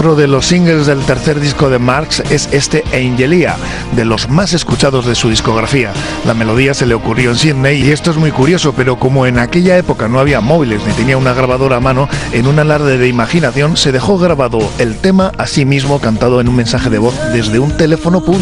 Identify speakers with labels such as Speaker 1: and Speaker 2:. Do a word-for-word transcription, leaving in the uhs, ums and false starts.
Speaker 1: Otro de los singles del tercer disco de Marx es este Angelia, de los más escuchados de su discografía. La melodía se le ocurrió en Sydney y esto es muy curioso, pero como en aquella época no había móviles ni tenía una grabadora a mano, en un alarde de imaginación se dejó grabado el tema a sí mismo cantado en un mensaje de voz desde un teléfono público.